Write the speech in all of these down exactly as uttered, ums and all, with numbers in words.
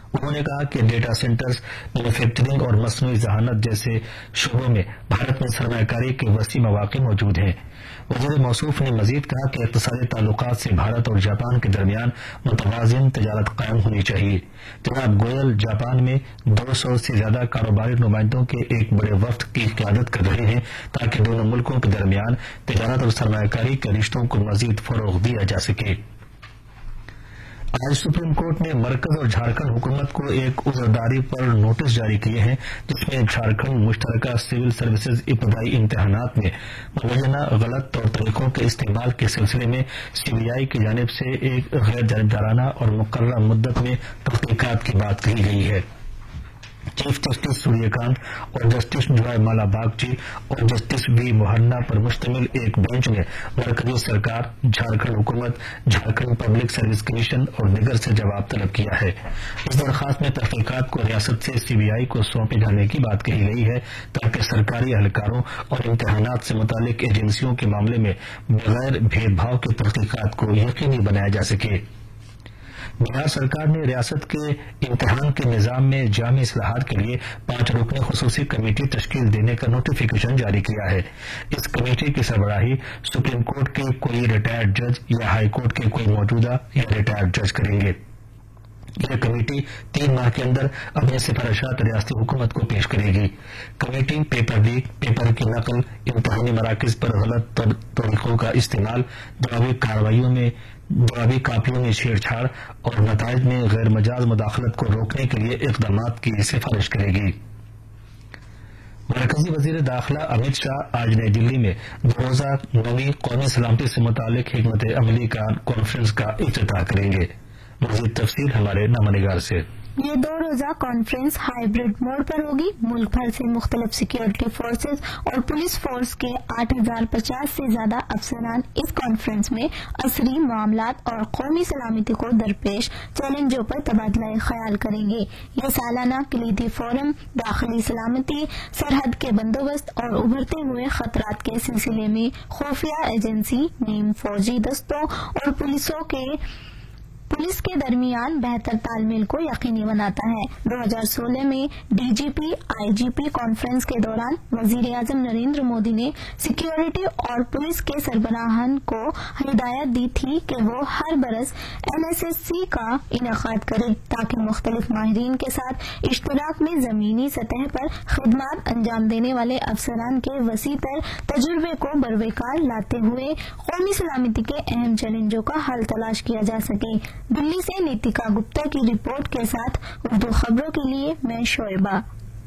انہوں نے کہا کہ ڈیٹا سینٹرز، مینوفیکچرنگ اور مصنوعی ذہانت جیسے شعبوں میں بھارت میں سرمایہ کاری کے وسیع مواقع موجود ہیں۔ وزیر موصوف نے مزید کہا کہ اقتصادی تعلقات سے بھارت اور جاپان کے درمیان متوازن تجارت قائم ہونی چاہیے۔ جناب گوئل جاپان میں دو سو سے زیادہ کاروباری نمائندوں کے ایک بڑے وفد کی قیادت کر رہے ہیں تاکہ دونوں ملکوں کے درمیان تجارت اور سرمایہ کاری کے رشتوں کو مزید فروغ دیا جا سکے۔ آج سپریم کورٹ نے مرکز اور جھارکھنڈ حکومت کو ایک عذرداری پر نوٹس جاری کیے ہیں جس میں جھارکھنڈ مشترکہ سول سروسز ابتدائی امتحانات میں مبینہ غلط طور طریقوں کے استعمال کے سلسلے میں سی بی آئی کی جانب سے ایک غیر جانبدارانہ اور مقررہ مدت میں تحقیقات کی بات کہی گئی ہے۔ چیف جسٹس سوریہ کانت اور جسٹس جوائے مالا باگچی اور جسٹس وی موہنا پر مشتمل ایک بینچ نے مرکزی سرکار، جھارکھنڈ حکومت، جھارکھنڈ پبلک سروس کمیشن اور دیگر سے جواب طلب کیا ہے۔ اس درخواست میں تحقیقات کو ریاست سے سی بی آئی کو سونپے جانے کی بات کہی گئی ہے تاکہ سرکاری اہلکاروں اور امتحانات سے متعلق ایجنسیوں کے معاملے میں بغیر بھید بھاؤ کی تحقیقات کو یقینی بنایا جا سکے۔ بہار سرکار نے ریاست کے امتحان کے نظام میں جامع اصلاحات کے لیے پانچ رکنی خصوصی کمیٹی تشکیل دینے کا نوٹیفیکیشن جاری کیا ہے۔ اس کمیٹی کی سربراہی سپریم کورٹ کے کوئی ریٹائرڈ جج یا ہائی کورٹ کے کوئی موجودہ یا ریٹائرڈ جج کریں گے۔ یہ کمیٹی تین ماہ کے اندر اپنے سفارشات ریاستی حکومت کو پیش کرے گی۔ کمیٹی پیپر لیک، پیپر کی نقل، امتحانی مراکز پر غلط طریقوں کا استعمال، جوابی کارروائیوں میں جوابی کاپیوں میں چھیڑ چھاڑ اور نتائج میں غیر مجاز مداخلت کو روکنے کے لیے اقدامات کی سفارش کرے گی۔ مرکزی وزیر داخلہ امت شاہ آج نئی دلی میں دو روزہ نویں قومی سلامتی سے متعلق حکمت عملی کا کانفرنس کا افتتاح کریں گے۔ مزید تفصیل ہمارے نامہ نگار سے۔ یہ دو روزہ کانفرنس ہائیبرڈ موڈ پر ہوگی۔ ملک بھر سے مختلف سیکیورٹی فورسز اور پولیس فورس کے آٹھ ہزار پچاس سے زیادہ افسران اس کانفرنس میں عصری معاملات اور قومی سلامتی کو درپیش چیلنجوں پر تبادلہ خیال کریں گے۔ یہ سالانہ کلیدی فورم داخلی سلامتی، سرحد کے بندوبست اور ابھرتے ہوئے خطرات کے سلسلے میں خفیہ ایجنسی، نیم فوجی دستوں اور پولیسوں کے پولیس کے درمیان بہتر تال میل کو یقینی بناتا ہے۔ دو ہزار سولہ میں ڈی جی پی آئی جی پی کانفرنس کے دوران وزیر اعظم نریندر مودی نے سیکیورٹی اور پولیس کے سربراہان کو ہدایت دی تھی کہ وہ ہر برس این ایس ایس سی کا انعقاد کرے تاکہ مختلف ماہرین کے ساتھ اشتراک میں زمینی سطح پر خدمات انجام دینے والے افسران کے وسیع تر تجربے کو بروقار لاتے ہوئے قومی سلامتی کے اہم چیلنجوں کا حل تلاش کیا جا سکے۔ دلی سے نیتیکا گپتا کی رپورٹ کے ساتھ اردو خبروں کے لیے میں شعیبہ۔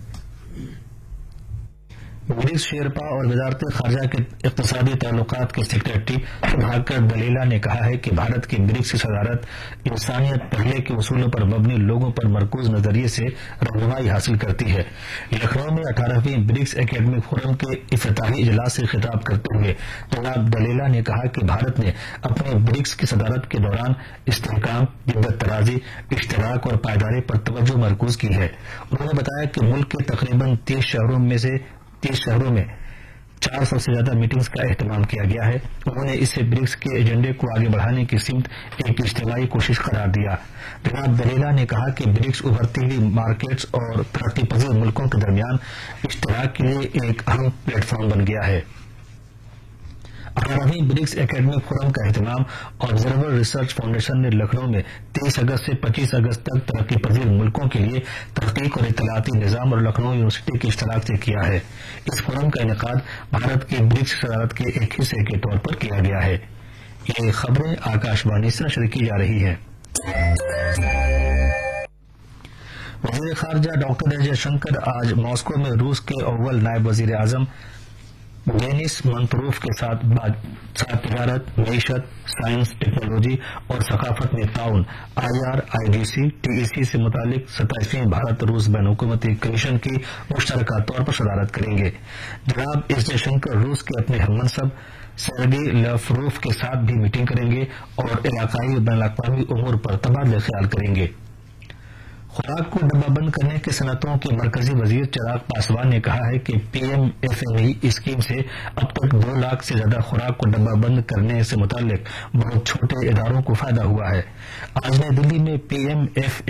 برکس شیرپا اور وزارت خارجہ کے اقتصادی تعلقات کے سیکرٹری سدھاکر دلیلا نے کہا ہے کہ بھارت کی برکس کی صدارت انسانیت پہلے کے اصولوں پر مبنی لوگوں پر مرکوز نظریے سے رہنمائی حاصل کرتی ہے۔ لکھنؤ میں اٹھارہویں برکس اکیڈمک فورم کے افتتاحی اجلاس سے خطاب کرتے ہوئے جناب دلیلا نے کہا کہ بھارت نے اپنے برکس کی صدارت کے دوران استحکام، جدت طرازی، اشتراک اور پائیداری پر توجہ مرکوز کی ہے۔ انہوں نے بتایا کہ ملک کے تقریباً تیس شہروں میں سے تیس شہروں میں چار سو سے زیادہ میٹنگز کا اہتمام کیا گیا ہے۔ انہوں نے اسے برکس کے ایجنڈے کو آگے بڑھانے کی سمت ایک اجتماعی کوشش قرار دیا۔ جناب دلیلا نے کہا کہ برکس ابھرتی ہوئی مارکیٹس اور ترقی پذیر ملکوں کے درمیان اشتراک کے لیے ایک اہم پلیٹ فارم بن گیا ہے۔ اٹھارہویں برکس اکیڈمک فورم کا اہتمام آبزرور ریسرچ فاؤنڈیشن نے لکھنؤ میں تیئیس اگست سے پچیس اگست تک ترقی پذیر ملکوں کے لیے تحقیق اور اطلاعاتی نظام اور لکھنؤ یونیورسٹی کے اشتراک سے کیا ہے۔ اس فورم کا انعقاد بھارت کی برکس صدارت کے ایک حصے کے طور پر کیا گیا ہے۔ یہ خبریں آکاش وانی سے نشر کی جا رہی ہیں۔ وزیر خارجہ ڈاکٹر ایس جے شنکر آج ماسکو میں روس کے اول نائب وزیر اعظم دینس منتروف کے ساتھ ساتھ تجارت، معیشت، سائنس، ٹیکنالوجی اور ثقافت میں تعاون I R I D C T E سی سے متعلق ستائیسویں بھارت روس بین حکومتی کمیشن کی مشترکہ طور پر صدارت کریں گے۔ جناب ایس جے شنکر روس کے اپنے ہم منصب سرگی لاوروف کے ساتھ بھی میٹنگ کریں گے اور علاقائی بین الاقوامی امور پر تبادلہ خیال کریں گے۔ خوراک کو ڈبہ بند کرنے کی صنعتوں کے مرکزی وزیر چراغ پاسوان نے کہا ہے کہ P M F M E scheme سے اب تک دو لاکھ سے زیادہ خوراک کو ڈبہ بند کرنے سے متعلق بہت چھوٹے اداروں کو فائدہ ہوا ہے۔ آج نئی دلی میں پی ایم ایف